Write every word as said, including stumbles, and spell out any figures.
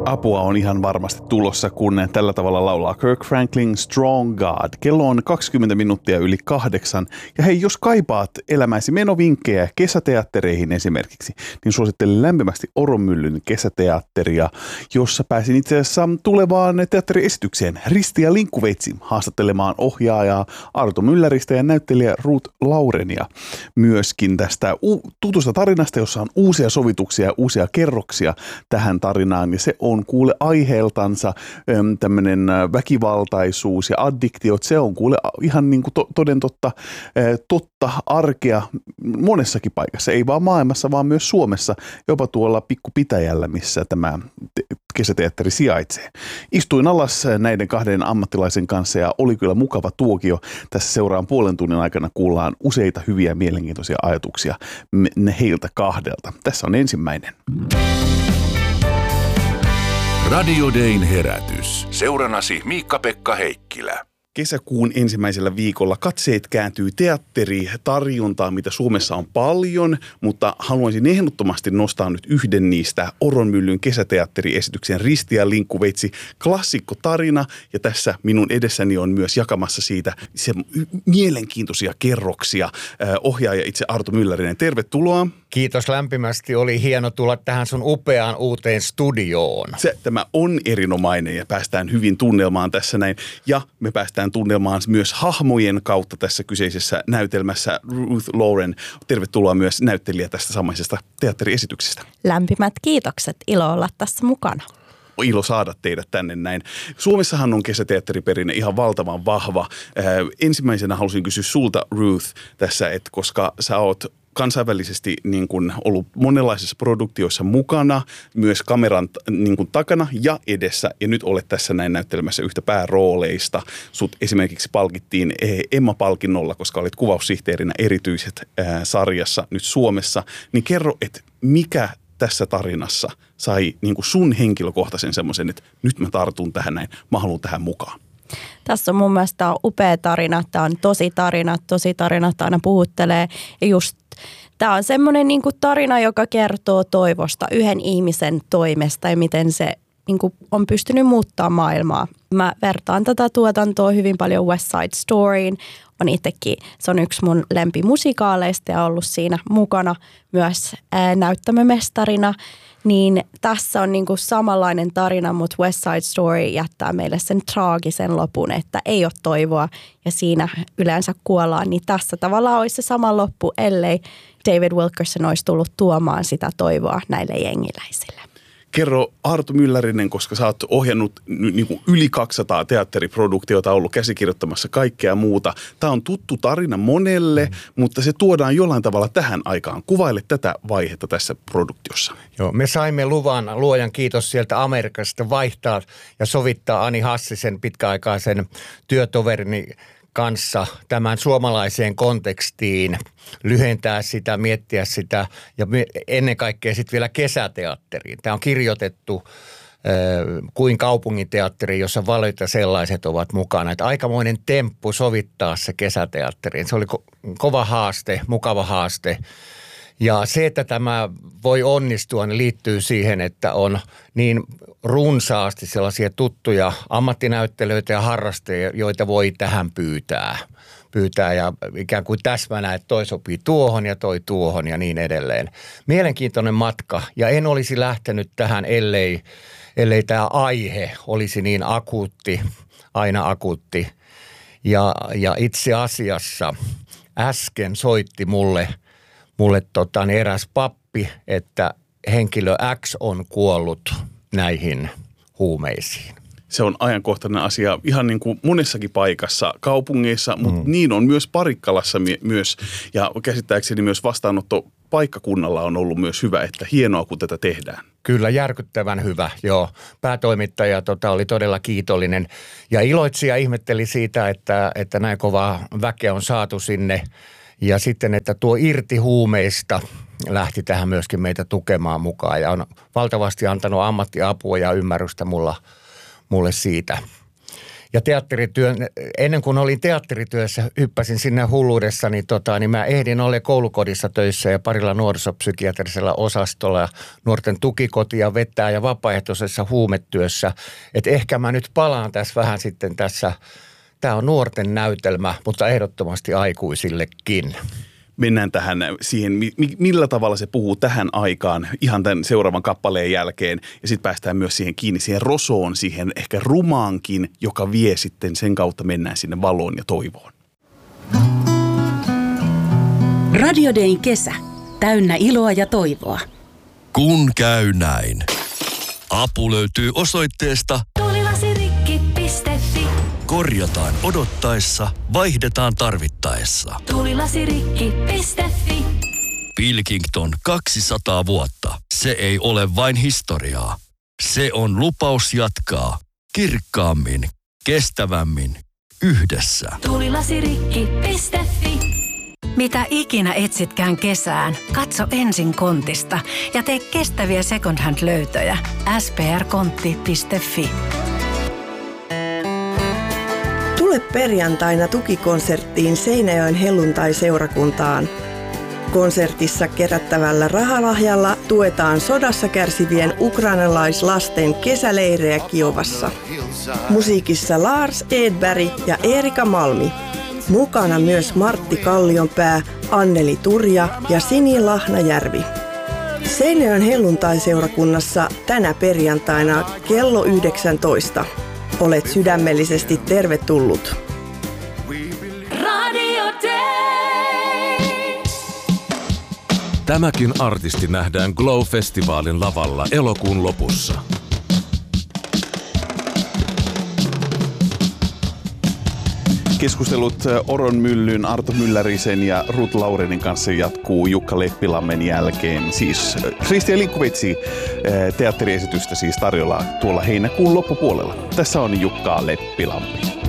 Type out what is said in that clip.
Apua on ihan varmasti tulossa, kun tällä tavalla laulaa Kirk Franklin Strong God. Kello on kaksikymmentä minuuttia yli kahdeksan. Ja hei, jos kaipaat elämäisi menovinkkejä kesäteattereihin esimerkiksi, niin suosittelen lämpimästi Oronmyllyn kesäteatteria, jossa pääsin itse asiassa tulevaan teatteriesitykseen Risti ja Linkkuveitsi haastattelemaan ohjaajaa Arto Mylläristä ja näyttelijä Ruth Laurenia myöskin tästä u- tutusta tarinasta, jossa on uusia sovituksia ja uusia kerroksia tähän tarinaan. Ja se on kuule aiheeltansa tämmöinen väkivaltaisuus ja addiktiot. Se on kuule ihan niin kuin to- toden totta, totta arkea monessakin paikassa. Ei vaan maailmassa, vaan myös Suomessa, jopa tuolla pikkupitäjällä, missä tämä kesäteatteri sijaitsee. Istuin alas näiden kahden ammattilaisen kanssa ja oli kyllä mukava tuokio. Tässä seuraan puolen tunnin aikana kuullaan useita hyviä mielenkiintoisia ajatuksia heiltä kahdelta. Tässä on ensimmäinen. Radio Dayn herätys. Seuranasi Miikka-Pekka Heikkilä. Kesäkuun ensimmäisellä viikolla katseet kääntyy teatteritarjontaan, mitä Suomessa on paljon, mutta haluaisin ehdottomasti nostaa nyt yhden niistä Oronmyllyn kesäteatteriesityksen Risti ja Linkkuveitsi klassikkotarina. Ja tässä minun edessäni on myös jakamassa siitä se mielenkiintoisia kerroksia ohjaaja itse Arto Myllärinen. Tervetuloa. Kiitos lämpimästi. Oli hieno tulla tähän sun upeaan uuteen studioon. Se, tämä on erinomainen ja päästään hyvin tunnelmaan tässä näin. Ja me päästään tunnelmaan myös hahmojen kautta tässä kyseisessä näytelmässä. Ruth Lauren, tervetuloa myös näyttelijä tästä samaisesta teatteriesityksestä. Lämpimät kiitokset. Ilo olla tässä mukana. Ilo saada teidät tänne näin. Suomessahan on kesäteatteriperinne ihan valtavan vahva. Äh, ensimmäisenä halusin kysyä sulta, Ruth, tässä, että koska sä oot kansainvälisesti niin kuin ollut monenlaisissa produktioissa mukana, myös kameran niin kuin takana ja edessä, ja nyt olet tässä näin näyttelemässä yhtä päärooleista. Sut esimerkiksi palkittiin Emma-palkinnolla, koska olit kuvaussihteerinä erityiset ää, sarjassa nyt Suomessa. Niin kerro, että mikä tässä tarinassa sai niin kuin sun henkilökohtaisen semmoisen, että nyt mä tartun tähän näin, mä haluan tähän mukaan. Tässä on mun mielestä upea tarina. Tämä on tosi tarina. Tosi tarinat aina puhuttelee. Ja just tämä on semmoinen niin kuin tarina, joka kertoo toivosta yhden ihmisen toimesta ja miten se niin kuin on pystynyt muuttaa maailmaa. Mä vertaan tätä tuotantoa hyvin paljon West Side Storyin. On itsekin, se on yksi mun lempimusikaaleista ja ollut siinä mukana myös ää, näyttämömestarina. Niin tässä on niinku samanlainen tarina, mutta West Side Story jättää meille sen traagisen lopun, että ei ole toivoa ja siinä yleensä kuollaan. Niin tässä tavallaan olisi se sama loppu, ellei David Wilkerson olisi tullut tuomaan sitä toivoa näille jengiläisille. Kerro Arto Myllärinen, koska sä oot ohjannut niin kuin yli kaksisataa teatteriproduktiota, ollut käsikirjoittamassa kaikkea muuta. Tämä on tuttu tarina monelle, mm. mutta se tuodaan jollain tavalla tähän aikaan. Kuvaile tätä vaihetta tässä produktiossa. Joo, me saimme luvan, luojan kiitos sieltä Amerikasta, vaihtaa ja sovittaa Ani Hassisen pitkäaikaisen työtoverini kanssa tämän suomalaiseen kontekstiin, lyhentää sitä, miettiä sitä ja ennen kaikkea sitten vielä kesäteatteriin. Tämä on kirjoitettu äh, kuin kaupunginteatteri, jossa valita sellaiset ovat mukana. Että aikamoinen temppu sovittaa se kesäteatteriin. Se oli ko- kova haaste, mukava haaste. Ja se, että tämä voi onnistua, niin liittyy siihen, että on niin runsaasti sellaisia tuttuja ammattinäyttelijöitä ja harrastajia, joita voi tähän pyytää. Pyytää ja ikään kuin täsmänä, että toi sopii tuohon ja toi tuohon ja niin edelleen. Mielenkiintoinen matka ja en olisi lähtenyt tähän, ellei, ellei tämä aihe olisi niin akuutti, aina akuutti. Ja, ja itse asiassa äsken soitti mulle Mulle tota, niin eräs pappi, että henkilö X on kuollut näihin huumeisiin. Se on ajankohtainen asia ihan niin kuin monessakin paikassa, kaupungeissa, mutta mm. niin on myös Parikkalassa myös. Ja käsittääkseni myös vastaanotto paikkakunnalla on ollut myös hyvä, että hienoa kun tätä tehdään. Kyllä, järkyttävän hyvä, joo. Päätoimittaja tota, oli todella kiitollinen ja iloitsi ja ihmetteli siitä, että, että näin kovaa väkeä on saatu sinne. Ja sitten, että tuo irti huumeista lähti tähän myöskin meitä tukemaan mukaan ja on valtavasti antanut ammattiapua ja ymmärrystä mulla, mulle siitä. Ja teatterityön, ennen kuin olin teatterityössä, hyppäsin sinne hulluudessa, niin, tota, niin mä ehdin olla koulukodissa töissä ja parilla nuorisopsykiatrisella osastolla ja nuorten tukikotia vetää ja vapaaehtoisessa huumetyössä. Että ehkä mä nyt palaan tässä vähän sitten tässä, tämä on nuorten näytelmä, mutta ehdottomasti aikuisillekin. Mennään tähän siihen, millä tavalla se puhuu tähän aikaan ihan tämän seuraavan kappaleen jälkeen. Ja sitten päästään myös siihen kiinni, siihen rosoon, siihen ehkä rumaankin, joka vie sitten sen kautta mennään sinne valoon ja toivoon. Radio Dayn kesä. Täynnä iloa ja toivoa. Kun käy näin. Apu löytyy osoitteesta tuulilasirikki piste fi. Korjataan odottaessa, vaihdetaan tarvittaessa. tuulilasirikki piste fi. Pilkington kaksisataa vuotta. Se ei ole vain historiaa. Se on lupaus jatkaa kirkkaammin, kestävämmin, yhdessä. tuulilasirikki piste fi. Mitä ikinä etsitkään kesään, katso ensin Kontista ja tee kestäviä second hand löytöjä. s p r kontti piste fi. Tule perjantaina tukikonserttiin Seinäjoen helluntai-seurakuntaan. Konsertissa kerättävällä rahalahjalla tuetaan sodassa kärsivien ukrainalaislasten kesäleirejä Kiovassa. Musiikissa Lars Edberg ja Erika Malmi. Mukana myös Martti Kallionpää, Anneli Turja ja Sini Lahnajärvi. Seinäjoen helluntai-seurakunnassa tänä perjantaina kello yhdeksäntoista. Olet sydämellisesti tervetullut. Radio Day. Tämäkin artisti nähdään Glow-festivaalin lavalla elokuun lopussa. Keskustelut Oron Myllyn, Arto Myllärisen ja Ruth Laurenin kanssa jatkuu Jukka Leppilammen jälkeen. Siis Kristian Linkuvitsi teatteriesitystä siis tarjolla tuolla heinäkuun loppupuolella. Tässä on Jukka Leppilampi.